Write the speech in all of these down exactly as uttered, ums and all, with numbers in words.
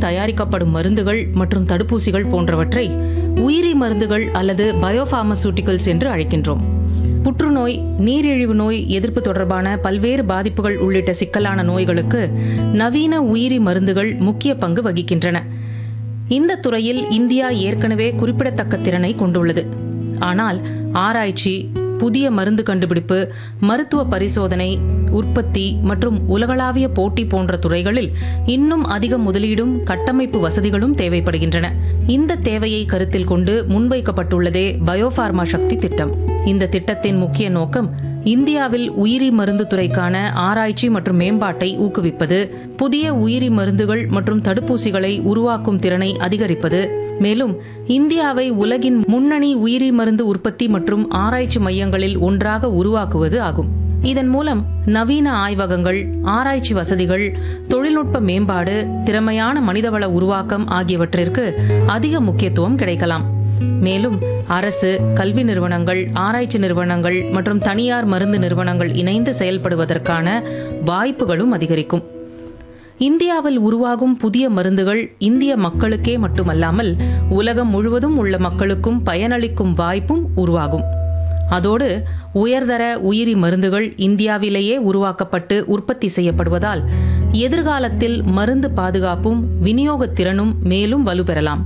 தயாரிக்கப்படும் மருந்துகள் மற்றும் தடுப்பூசிகள் போன்றவற்றை உயிரி மருந்துகள் அல்லது பயோபார்மசூட்டிகல்ஸ் என்று அழைக்கின்றோம். புற்றுநோய், நீரிழிவு நோய் எதிர்ப்பு தொடர்பான பல்வேறு பாதிப்புகள் உள்ளிட்ட சிக்கலான நோய்களுக்கு நவீன உயிரி மருந்துகள் முக்கிய பங்கு வகிக்கின்றன. இந்த துறையில் இந்தியா ஏற்கனவே குறிப்பிடத்தக்க திறனை கொண்டுள்ளது. ஆனால் ஆராய்ச்சி, புதிய மருந்து கண்டுபிடிப்பு, மருத்துவ பரிசோதனை, உற்பத்தி மற்றும் உலகளாவிய போட்டி போன்ற துறைகளில் இன்னும் அதிக முதலீடும் கட்டமைப்பு வசதிகளும் தேவைப்படுகின்றன. இந்த தேவையை கருத்தில் கொண்டு முன்வைக்கப்பட்டுள்ளதே பயோபார்மா சக்தி திட்டம். இந்த திட்டத்தின் முக்கிய நோக்கம் இந்தியாவில் உயிரி மருந்து துறைக்கான ஆராய்ச்சி மற்றும் மேம்பாட்டை ஊக்குவிப்பது, புதிய உயிரி மருந்துகள் மற்றும் தடுப்பூசிகளை உருவாக்கும் திறனை அதிகரிப்பது, மேலும் இந்தியாவை உலகின் முன்னணி உயிரி மருந்து உற்பத்தி மற்றும் ஆராய்ச்சி மையங்களில் ஒன்றாக உருவாக்குவது ஆகும். இதன் மூலம் நவீன ஆய்வகங்கள், ஆராய்ச்சி வசதிகள், தொழில்நுட்ப மேம்பாடு, திறமையான மனிதவள உருவாக்கம் ஆகியவற்றிற்கு அதிக முக்கியத்துவம் கிடைக்கலாம். மேலும் அரசு, கல்வி நிறுவனங்கள், ஆராய்ச்சி நிறுவனங்கள் மற்றும் தனியார் மருந்து நிறுவனங்கள் இணைந்து செயல்படுவதற்கான வாய்ப்புகளும் அதிகரிக்கும். இந்தியாவில் உருவாகும் புதிய மருந்துகள் இந்திய மக்களுக்கே மட்டுமல்லாமல் உலகம் முழுவதும் உள்ள மக்களுக்கும் பயனளிக்கும் வாய்ப்பும் உருவாகும். அதோடு உயர்தர உயிரி மருந்துகள் இந்தியாவிலேயே உருவாக்கப்பட்டு உற்பத்தி செய்யப்படுவதால் எதிர்காலத்தில் மருந்து பாதுகாப்பும் விநியோக திறனும் மேலும் வலுப்பெறலாம்.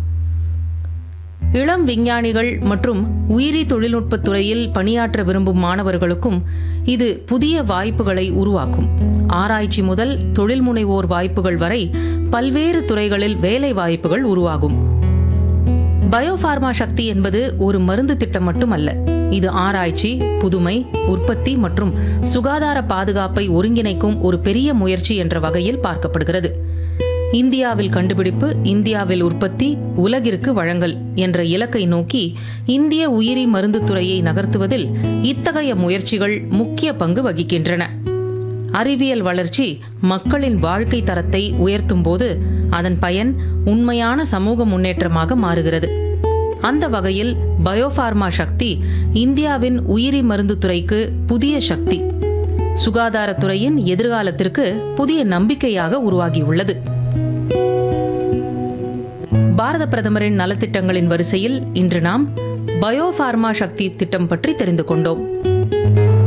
இளம் விஞ்ஞானிகள் மற்றும் உயிரி தொழில்நுட்பத் துறையில் பணியாற்ற விரும்பும் மாணவர்களுக்கும் இது புதிய வாய்ப்புகளை உருவாக்கும். ஆராய்ச்சி முதல் தொழில் முனைவோர் வாய்ப்புகள் வரை பல்வேறு துறைகளில் வேலை வாய்ப்புகள் உருவாகும். பயோபார்மா சக்தி என்பது ஒரு மருந்து திட்டம் மட்டுமல்ல. இது ஆராய்ச்சி, புதுமை, உற்பத்தி மற்றும் சுகாதார பாதுகாப்பை ஒருங்கிணைக்கும் ஒரு பெரிய முயற்சி என்ற வகையில் பார்க்கப்படுகிறது. இந்தியாவில் கண்டுபிடிப்பு, இந்தியாவில் உற்பத்தி, உலகிற்கு வழங்கல் என்ற இலக்கை நோக்கி இந்திய உயிரி மருந்து துறையை நகர்த்துவதில் இத்தகைய முயற்சிகள் முக்கிய பங்கு வகிக்கின்றன. அறிவியல் வளர்ச்சி மக்களின் வாழ்க்கை தரத்தை உயர்த்தும் போது அதன் பயன் உண்மையான சமூக முன்னேற்றமாக மாறுகிறது. அந்த வகையில் பயோபார்மா சக்தி இந்தியாவின் உயிரி மருந்து துறைக்கு புதிய சக்தி, சுகாதாரத்துறையின் எதிர்காலத்திற்கு புதிய நம்பிக்கையாக உருவாகியுள்ளது. பாரத பிரதமரின் நலத்திட்டங்களின் வரிசையில் இன்று நாம் பயோபார்மா சக்தி திட்டம் பற்றி தெரிந்து கொண்டோம்.